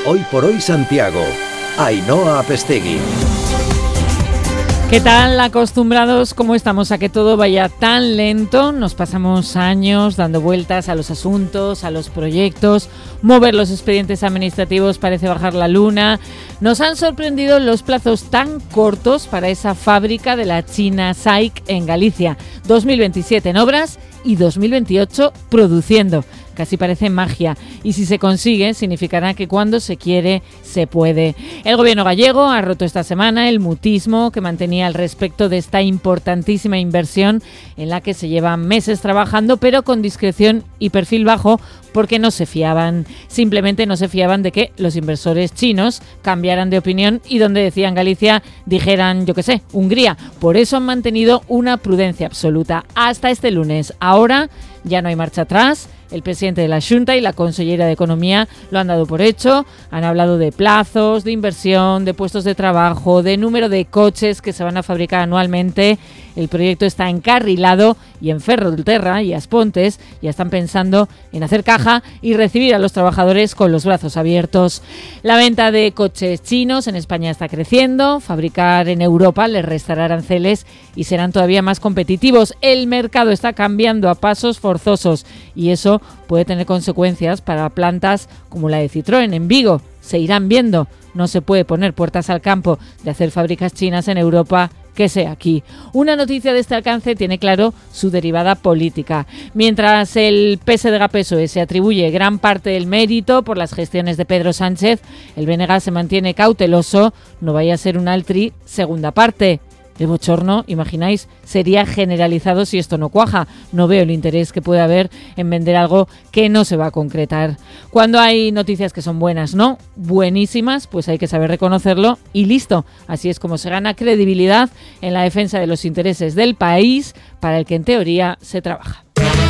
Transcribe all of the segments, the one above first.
Hoy por Hoy Santiago. Ainhoa Apestegui. ¿Qué tal, acostumbrados como estamos a que todo vaya tan lento? Nos pasamos años dando vueltas a los asuntos, a los proyectos. Mover los expedientes administrativos parece bajar la luna. Nos han sorprendido los plazos tan cortos para esa fábrica de la China SAIC en Galicia. 2027 en obras y 2028 produciendo. Casi parece magia, y si se consigue significará que cuando se quiere, se puede. El gobierno gallego ha roto esta semana el mutismo que mantenía al respecto de esta importantísima inversión en la que se llevan meses trabajando, pero con discreción y perfil bajo, porque no se fiaban. Simplemente no se fiaban de que los inversores chinos cambiaran de opinión y donde decían Galicia dijeran, yo qué sé, Hungría. Por eso han mantenido una prudencia absoluta hasta este lunes. Ahora ya no hay marcha atrás. El presidente de la Xunta y la consellera de Economía lo han dado por hecho. Han hablado de plazos, de inversión, de puestos de trabajo, de número de coches que se van a fabricar anualmente. El proyecto está encarrilado y en Ferrolterra y Aspontes ya están pensando en hacer caja y recibir a los trabajadores con los brazos abiertos. La venta de coches chinos en España está creciendo. Fabricar en Europa les restará aranceles y serán todavía más competitivos. El mercado está cambiando a pasos forzosos y eso puede tener consecuencias para plantas como la de Citroën en Vigo. Se irán viendo. No se puede poner puertas al campo de hacer fábricas chinas en Europa, que sea aquí. Una noticia de este alcance tiene claro su derivada política. Mientras el PSDG-PSOE se atribuye gran parte del mérito por las gestiones de Pedro Sánchez, el BNG se mantiene cauteloso, no vaya a ser un altri segunda parte. El bochorno, imagináis, sería generalizado si esto no cuaja. No veo el interés que puede haber en vender algo que no se va a concretar. Cuando hay noticias que son buenas, ¿no? Buenísimas, pues hay que saber reconocerlo y listo. Así es como se gana credibilidad en la defensa de los intereses del país para el que en teoría se trabaja.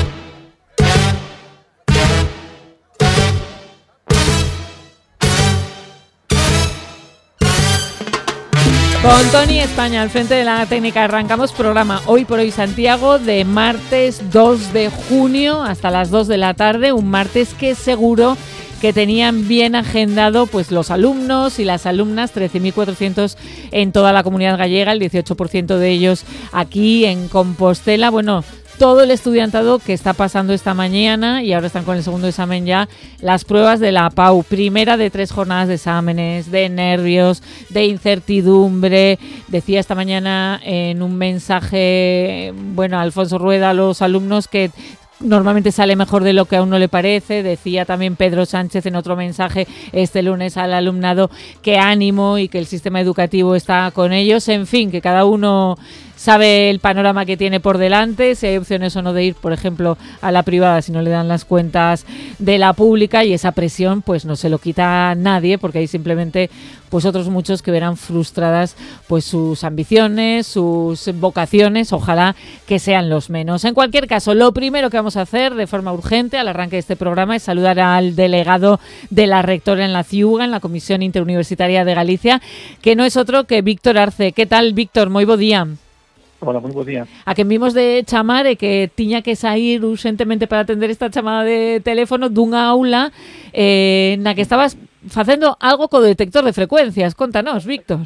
Con Tony España al frente de la técnica arrancamos programa Hoy por Hoy Santiago de martes 2 de junio hasta las 2 de la tarde, un martes que seguro que tenían bien agendado pues los alumnos y las alumnas, 13.400 en toda la comunidad gallega, el 18% de ellos aquí en Compostela. Bueno, todo el estudiantado que está pasando esta mañana y ahora están con el segundo examen ya, las pruebas de la PAU, primera de 3 jornadas de exámenes, de nervios, de incertidumbre. Decía esta mañana en un mensaje, Alfonso Rueda a los alumnos que normalmente sale mejor de lo que a uno le parece. Decía también Pedro Sánchez en otro mensaje este lunes al alumnado que ánimo y que el sistema educativo está con ellos. En fin, que cada uno sabe el panorama que tiene por delante, si hay opciones o no de ir, por ejemplo, a la privada si no le dan las cuentas de la pública, y esa presión pues no se lo quita a nadie, porque hay simplemente pues otros muchos que verán frustradas pues sus ambiciones, sus vocaciones, ojalá que sean los menos. En cualquier caso, lo primero que vamos a hacer de forma urgente al arranque de este programa es saludar al delegado de la rectora en la CIUGA, en la Comisión Interuniversitaria de Galicia, que no es otro que Víctor Arce. Que tal, Víctor? Moi bo día. Hola, moi bo día. A que vimos de chamar e que tiña que sair urgentemente para atender esta chamada de teléfono dunha aula na que estabas facendo algo co detector de frecuencias. Contanos, Víctor.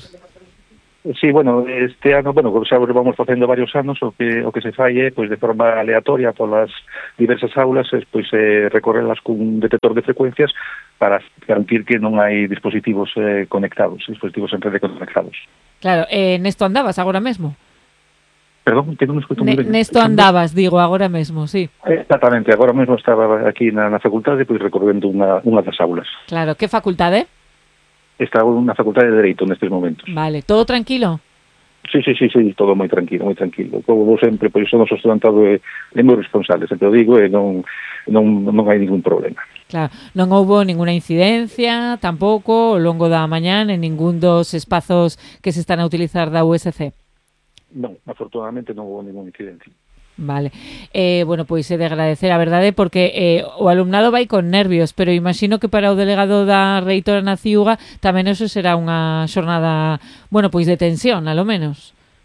Sí, este ano, xa vamos facendo varios anos, o que se falle, pois de forma aleatoria polas diversas aulas, pois recorrelas cun detector de frecuencias para garantir que non hai dispositivos conectados, dispositivos en rede conectados. Claro, nesto andabas agora mesmo? Perdón, que non me escuto moi ben. Nesto andabas, digo, agora mesmo, sí. Exactamente, agora mesmo estaba aquí na facultade, pois recorrendo unha das aulas. Claro, que facultade? Estaba na facultade de Dereito nestes momentos. Vale, todo tranquilo? Sí, todo moi tranquilo, moi tranquilo. Como sempre, pois o noso estudantado é moi responsable, sempre o digo, e non hai ningún problema. Claro, non houbo ninguna incidencia, tampouco, ao longo da mañá, en ningún dos espazos que se están a utilizar da USC? Non, afortunadamente non houve ningún incidencia. Vale, pois é de agradecer a verdade, porque o alumnado vai con nervios, pero imagino que para o delegado da reitora na CIUGA tamén eso será unha xornada, pois de tensión, alo menos.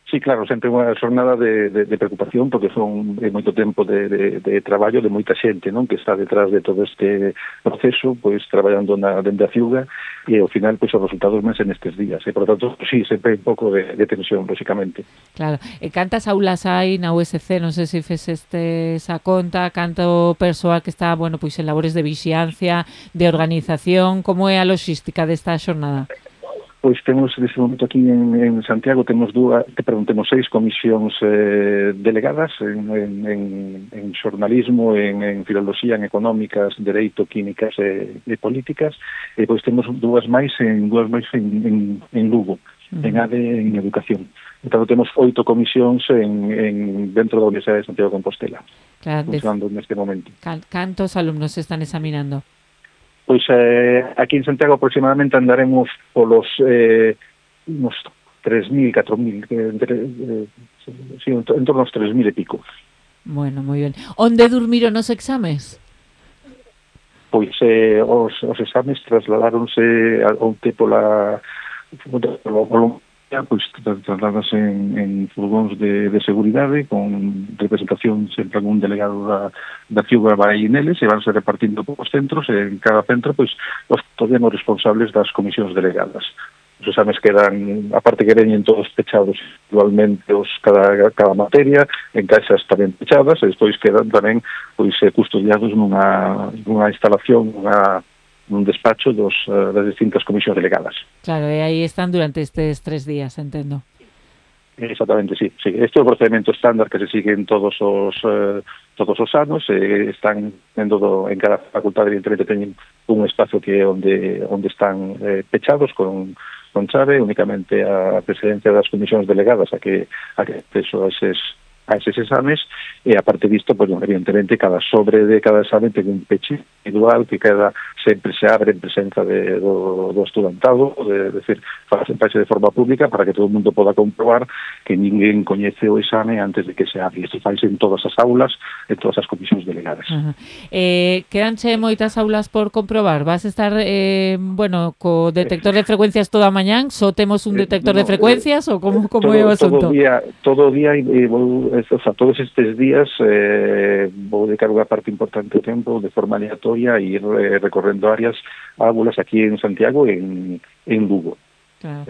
Sí, claro, sempre unha xornada de preocupación porque son moito tempo de traballo de moita xente, non, que está detrás de todo este proceso, pois traballando dende a Ciuga e ao final pois os resultados máis en estes días, e por tanto, sí, sempre un pouco de tensión, lógicamente. Claro, cantas aulas hai na USC, non sei se fixeste esa conta, canto persoal que está, bueno, pois en labores de vixiancia, de organización, como é a logística desta xornada? Pois temos neste momento aquí en Santiago temos 6 comisións delegadas en xornalismo, en filoloxía, en económicas, dereito, químicas e políticas, e pois temos dúas máis en Lugo, en ADE en educación. Entón temos 8 comisións dentro da Universidade de Santiago de Compostela, claro, funcionando neste momento. Cantos alumnos se están examinando? Pois aquí en Santiago aproximadamente andaremos polos uns 3.000, 4.000, en torno aos 3.000 e pico. Bueno, moi ben. Onde durmiron os exames? Pois os exames trasladáronse onte pola pois trasladáronse en furgóns de seguridade con representación sempre algún delegado da Ciuga vai neles e vanse repartindo polos centros e en cada centro pois os todavía responsables das comisións delegadas. Os exames quedan, aparte que veñen todos pechados igualmente cada materia, en caixas tamén pechadas e despois quedan tamén pois custodiados nunha instalación, nun despacho das distintas comisións delegadas. Claro, e aí están durante estes 3 días, entendo. Exactamente, sí. Este é o procedimento estándar que se siguen todos os anos, están en cada facultade, evidentemente, teñen un espacio que é onde están pechados con chave, únicamente a presidencia das comisións delegadas a que acceso a eses exames, e aparte disto, pues, evidentemente, cada sobre de cada examen ten un peche individual que sempre se abre en presenza do estudantado, decir, fase de forma pública para que todo o mundo poda comprobar que ninguén coñece o exame antes de que se abre. Isto faise en todas as aulas, en todas as comisións delegadas. Quedanche moitas aulas por comprobar? Vas a estar, co detector de frecuencias toda a mañán? Só temos un detector de frecuencias ou como é o asunto? Todo o día todos estes días vou dedicar unha parte importante do tempo de forma aleatoria e ir recorrendo áreas aulas aquí en Santiago e en Lugo. Claro.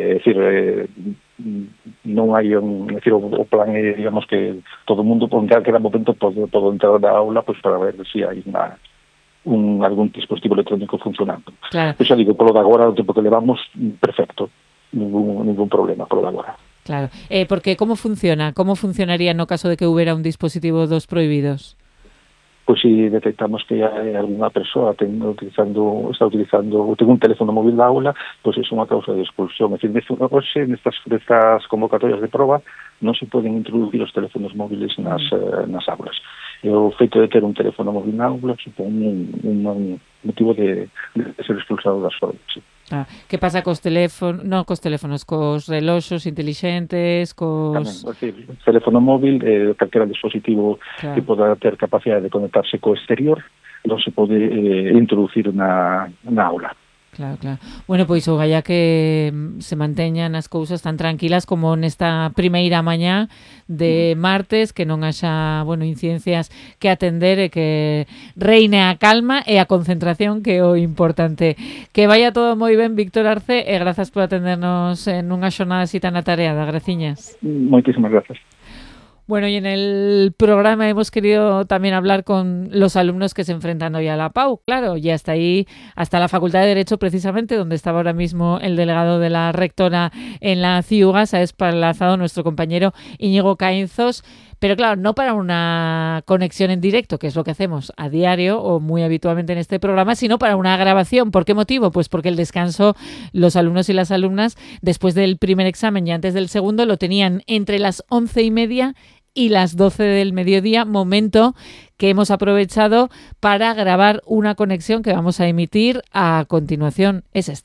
Non hai o plan é, digamos, que todo o mundo en cada momento pode entrar na aula pues, para ver se hai algún dispositivo electrónico funcionando. Claro. Xa digo, polo de agora, o tempo que levamos, perfecto, ningún problema polo de agora. Claro, porque como funciona? Como funcionaría no caso de que hubiera un dispositivo dos prohibidos? Pois si detectamos que hai algunha persoa está utilizando ten un teléfono móvil da aula, pois é unha causa de expulsión. É dicir, nestas convocatorias de proba non se poden introducir os teléfonos móviles nas aulas. E o feito de ter un teléfono móvil na aula supón un motivo de ser expulsado das aulas, sí. Que pasa cos teléfonos, cos reloxos intelixentes, cos... Tamén, teléfono móvil, calquera dispositivo que poda ter capacidade de conectarse co exterior, non se pode introducir na aula. Claro. Bueno, pois o galla que se manteñan as cousas tan tranquilas como nesta primeira mañá de martes, que non haxa, incidencias que atender e que reine a calma e a concentración, que é o importante. Que vaya todo moi ben, Víctor Arce, e grazas por atendernos en unha xornada así tan atareada. Graciñas. Moitísimas grazas. Bueno, y en el programa hemos querido también hablar con los alumnos que se enfrentan hoy a la PAU, claro, y hasta ahí, hasta la Facultad de Derecho precisamente, donde estaba ahora mismo el delegado de la rectora en la Ciuga, se ha desplazado nuestro compañero Íñigo Caínzos, pero claro, no para una conexión en directo, que es lo que hacemos a diario o muy habitualmente en este programa, sino para una grabación. ¿Por qué motivo? Pues porque el descanso, los alumnos y las alumnas, después del primer examen y antes del segundo, lo tenían entre las 11:30 y las 12 del mediodía, momento que hemos aprovechado para grabar una conexión que vamos a emitir a continuación. Es esta.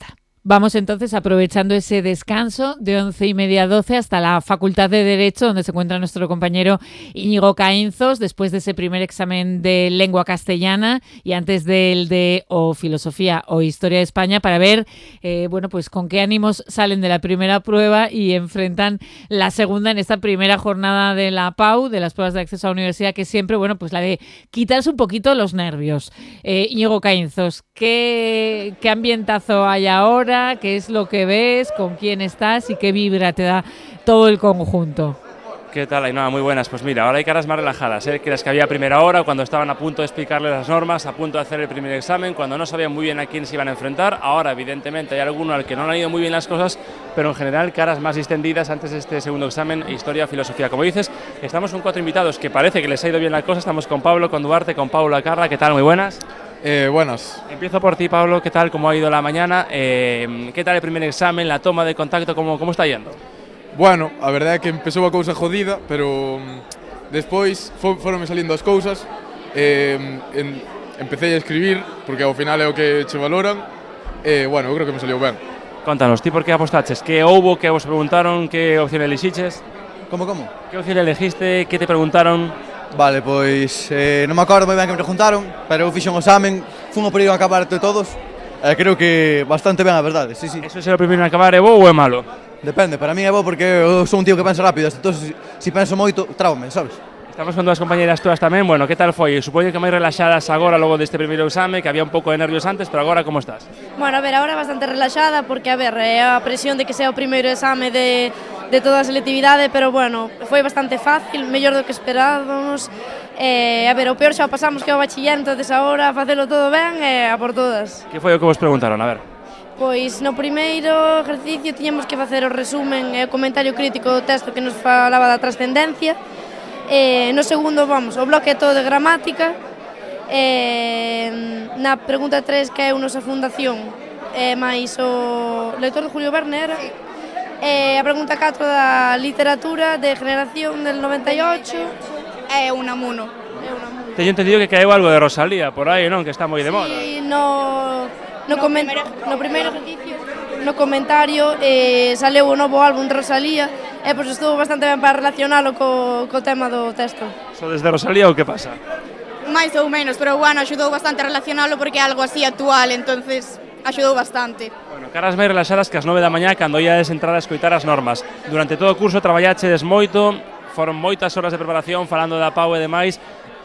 Vamos entonces, aprovechando ese descanso de 11:30 a 12 hasta la Facultad de Derecho, donde se encuentra nuestro compañero Íñigo Caínzos, después de ese primer examen de lengua castellana y antes del de Filosofía o Historia de España, para ver bueno, pues con qué ánimos salen de la primera prueba y enfrentan la segunda en esta primera jornada de la PAU, de las pruebas de acceso a la universidad, que es siempre, bueno, pues la de quitarse un poquito los nervios. Íñigo Caínzos, ¿qué ambientazo hay ahora? ¿Qué es lo que ves? ¿Con quién estás? ¿Y qué vibra te da todo el conjunto? ¿Qué tal, Ainhoa? Muy buenas. Pues mira, ahora hay caras más relajadas, que las que había a primera hora, cuando estaban a punto de explicarles las normas, a punto de hacer el primer examen, cuando no sabían muy bien a quién se iban a enfrentar. Ahora, evidentemente, hay alguno al que no le han ido muy bien las cosas, pero en general caras más distendidas antes de este segundo examen, Historia, Filosofía. Como dices, estamos con 4 invitados que parece que les ha ido bien la cosa. Estamos con Pablo, con Duarte, con Paula Carla. ¿Qué tal? Muy buenas. Buenas. Empiezo por ti, Pablo. ¿Qué tal? ¿Cómo ha ido la mañana? ¿Qué tal el primer examen, la toma de contacto? ¿Cómo está yendo? Bueno, a verdade é que empezou a cousa jodida, pero despois foronme salindo as cousas. Empecé a escribir, porque ao final é o que che valoran. Bueno, eu creo que me salió ben. Contanos, ti por que apostaches? Que houbo, que vos preguntaron, que opción elixiches? Como? Que opción elegiste, que te preguntaron? Vale, pois non me acordo moi ben que me preguntaron, pero eu fixen o examen, fun o primeiro a acabar de todos, e creo que bastante ben, a verdade, sí. Eso é o primeiro a acabar, é bo ou é malo? Depende, para mí é bo porque eu sou un tío que pensa rápido, entón se penso moito, traume, sabes? Estamos con dúas compañeras túas tamén, bueno, que tal foi? Supoño que máis relaxadas agora logo deste primeiro exame, que había un pouco de nervios antes, pero agora como estás? Bueno, a ver, agora bastante relaxada porque, a ver, a presión de que sea o primeiro exame de toda a selectividade, pero bueno, foi bastante fácil, mellor do que esperábamos. A ver, o peor xa o pasamos que é o bachiller, entonces agora facelo todo ben e a por todas. Que foi o que vos preguntaron? A ver. Pois no primeiro exercicio tiñamos que facer o resumen e o comentario crítico do texto que nos falaba da trascendencia. No segundo, vamos, o bloque é todo de gramática. Na pregunta 3, que é a nosa fundación, máis o lector de Julio Verne era. A pregunta 4 da literatura de generación del 98 é Unamuno. Teño entendido que caeu algo de Rosalía por aí, non? Que está moi de moda. Sí, no primeiro exercicio, no comentario, saleu o novo álbum de Rosalía e pois estuvo bastante ben para relacionalo co tema do texto. So desde Rosalía ou que pasa? Mais ou menos, pero bueno, axudou bastante a relacionalo porque é algo así actual, entonces axudou bastante. Bueno, caras máis relaxadas que as 9 da mañá cando iades entrar a escoitar as normas. Durante todo o curso traballachedes moito, foron moitas horas de preparación falando da PAU e demais.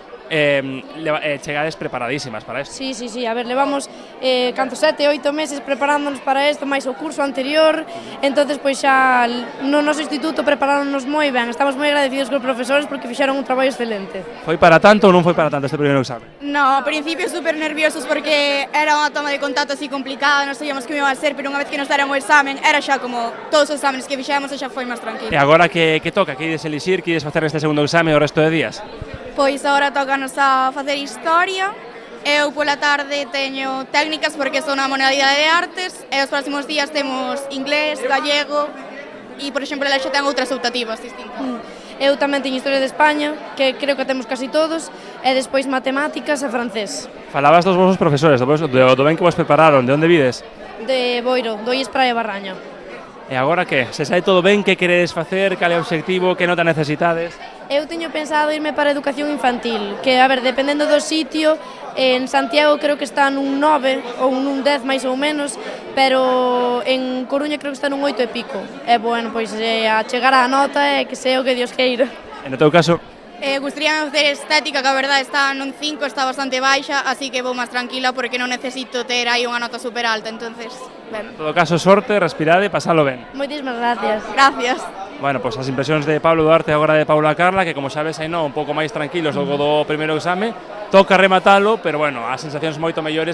Chegades preparadísimas para isto. Sí, a ver, levamos 7, 8 meses preparándonos para isto, máis o curso anterior, entonces pois xa no noso instituto preparáronos moi ben, estamos moi agradecidos cos profesores porque fixeron un traballo excelente. Foi para tanto ou non foi para tanto este primeiro examen? No, ao principio super nerviosos porque era unha toma de contacto así complicada, non sabíamos que iba a ser, pero unha vez que nos deran o examen, era xa como todos os exámenes que fixemos e xa foi máis tranquilo. E agora que toca? Que ides elixir? Que ides facer este segundo exame o resto de días? Pois agora tócanos a facer historia. Eu pola tarde teño técnicas porque son unha modalidade de artes e os próximos días temos inglés, gallego e, por exemplo, ela xa ten outras optativas distintas. Eu tamén teño historia de España, que creo que temos casi todos, e despois matemáticas e francés. Falabas dos vosos profesores, do ben que vos prepararon, de onde vides? De Boiro, do IES Praia Barraña. E agora que? Se sai todo ben, que queredes facer, cal é o obxectivo, que nota necesitades? Eu teño pensado irme para educación infantil, que, a ver, dependendo do sitio, en Santiago creo que está nun 9 ou nun 10 máis ou menos, pero en Coruña creo que está nun 8 e pico. E, bueno, pois a chegar á nota e que sea o que Dios queira. En o teu caso? Gustaríame facer estética, que a verdade está nun 5, está bastante baixa, así que vou máis tranquila porque non necesito ter aí unha nota super alta, entonces, ben. En todo caso, sorte, respirade e pasalo ben. Moitísimas gracias. Gracias. Bueno, pois as impresións de Pablo Duarte e agora de Paula Carla, que como sabes, aí non, un pouco máis tranquilos logo do primeiro exame. Toca rematalo, pero bueno, as sensacións moito mellores